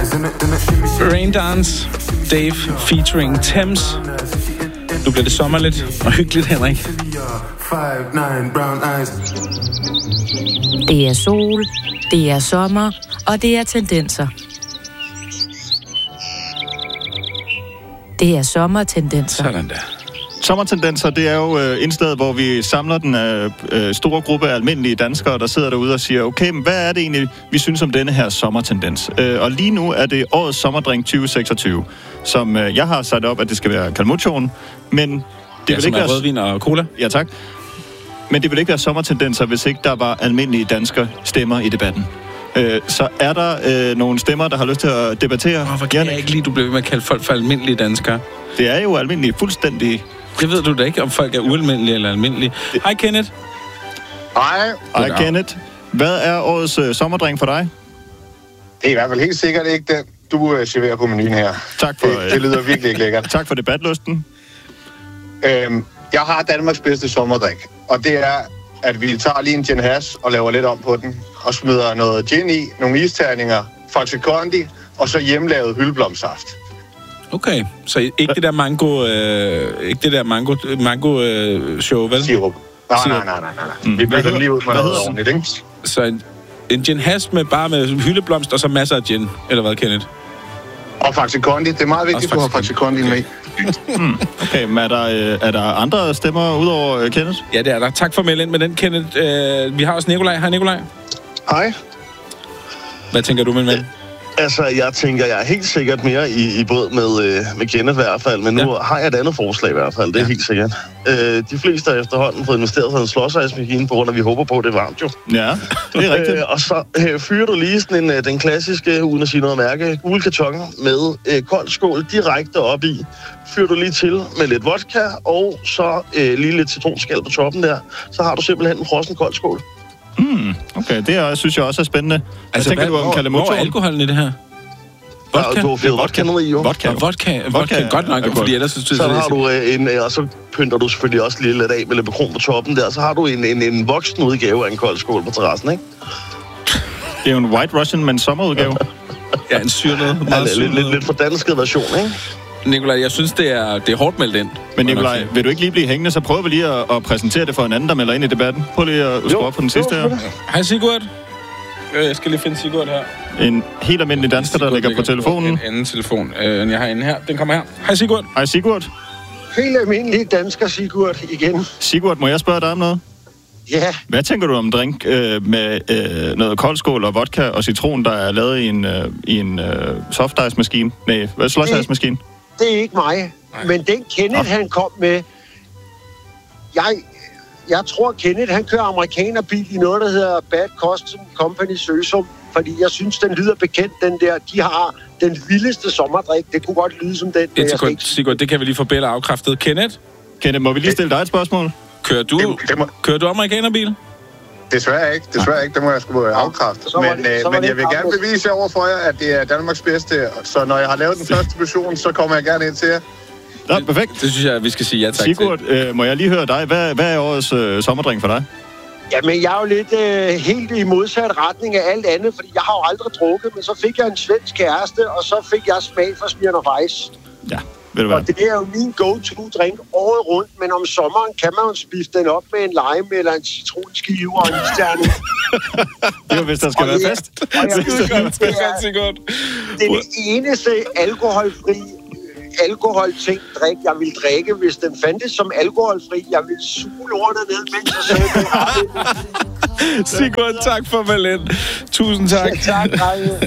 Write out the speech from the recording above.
Raindance, Dave featuring Thames. Nu bliver det sommerligt og hyggeligt, Henrik. Det er sol, det er sommer, og det er tendenser. Det er sommertendenser. Sådan der. Sommertendenser, det er jo et sted, hvor vi samler den store gruppe af almindelige danskere, der sidder derude og siger, okay, men hvad er det egentlig, vi synes om denne her sommertendens? Og lige nu er det årets sommerdrink 2026, som jeg har sat op, at det skal være Calmucci'en, men det vil ikke være rødvin og cola. Ja, tak. Men det vil ikke være sommertendenser, hvis ikke der var almindelige danskere stemmer i debatten. Så er der nogle stemmer, der har lyst til at debattere? Hvorfor kan jeg ikke lide, du bliver ved med at kalde folk for almindelige danskere? Det er jo almindelige, fuldstændig. Det ved du da ikke, om folk er ualmindelige eller almindelige. Hej, Kenneth. Hej. Hej, Kenneth. Hvad er årets sommerdrink for dig? Det er i hvert fald helt sikkert ikke den, du serverer på menuen her. Tak for det lyder virkelig ikke lækkert. Tak for debatlysten. Jeg har Danmarks bedste sommerdrik, og det er, at vi tager lige en gin hash og laver lidt om på den, og smider noget gin i, nogle isterninger, Faxe Kondi, og så hjemmelavet hyldeblomsaft. Okay, så ikke det der mango show, vel? Sirup. Nej. Vi bygger den lige ud med noget ordentligt, ikke? Så en gin hash med hyldeblomst og så masser af gin, eller hvad, Kenneth? Og Faxe Kondi, det er meget vigtigt, at du har Faxe Kondi med. Okay, men er der andre stemmer udover Kenneth? Ja, det er der. Tak for at melde ind med den, Kenneth. Vi har også Nikolaj. Hej, Nikolaj. Hej. Hvad tænker du, min ven? Altså, jeg tænker, jeg er helt sikkert mere i båd med Kenneth i hvert fald, men nu har jeg et andet forslag i hvert fald, det er helt sikkert. De fleste har efterhånden fået investeret sig en slåsejsmaskine, på grund af, at vi håber på, at det er varmt jo. Ja, det er rigtigt. Og så fyrer du lige sådan den klassiske, uden at sige noget mærke, gule karton med kold skål direkte op i. Fyrer du lige til med lidt vodka, og så lige lidt citronskal på toppen der. Så har du simpelthen en frossen kold skål. Okay, det synes jeg også er spændende. Altså, tænker du om Calmucci'en? Hvor er alkoholen i det her? Vodka? Du har fået vodka ned i, jo. Vodka. Godt nok, fordi ellers synes jeg... Så har du og så pynter du selvfølgelig også lige lidt af med lidt bakron på toppen der. Så har du en voksen udgave af en kold skål på terrassen, ikke? Det er jo en White Russian, men sommerudgave. Ja, en syrnet. Lidt fordansket version, ikke? Nikolaj, jeg synes, det er hårdt meldt ind. Men Nikolaj, vil du ikke lige blive hængende, så prøver vi lige at præsentere det for en anden, der melder ind i debatten. Prøv lige at skrue op på den sidste her. Hej, Sigurd. Jeg skal lige finde Sigurd her. En helt almindelig dansker, der ligger på telefonen. En anden telefon, jeg har inde her. Den kommer her. Hej, Sigurd. Hej, Sigurd. Helt almindelig dansker, Sigurd, igen. Sigurd, må jeg spørge dig om noget? Ja. Hvad tænker du om en drink med noget koldskål og vodka og citron, der er lavet i en soft ice maskine? Nej, slush ice maskine? Det er ikke mig. Men den Kenneth, han kom med... Jeg tror, Kenneth, han kører amerikanerbil i noget, der hedder Bad Custom Company Søsum. Fordi jeg synes, den lyder bekendt, den der. De har den vildeste sommerdrik. Det kunne godt lyde som den. Sigurd, det kan vi lige få Bella afkræftet. Kenneth, må vi lige stille dig et spørgsmål? Kører du amerikanerbil? Desværre ikke. Det må jeg sgu afkræfte. Men jeg vil gerne bevise over for jer, at det er Danmarks bedste. Så når jeg har lavet den første version, så kommer jeg gerne ind til jer. Ja, perfekt. Det synes jeg, vi skal sige ja tak Sigurd, må jeg lige høre dig? Hvad er årets sommerdrink for dig? Jamen, jeg er jo lidt helt i modsat retning af alt andet, fordi jeg har jo aldrig drukket, men så fik jeg en svensk kæreste, og så fik jeg smag for Smirnoff Ice. Ja, ved du hvad? Og det er jo min go-to-drink året rundt, men om sommeren kan man jo spise den op med en lime eller en citronskive og en isterne. Det er jo, hvis der skal være fest. Det er det eneste alkoholting drik, jeg vil drikke, hvis den fandtes som alkoholfri. Jeg vil suge lortet ned, mens jeg sagde det. Sigurd, tak for Valent. Tusind tak. Tak,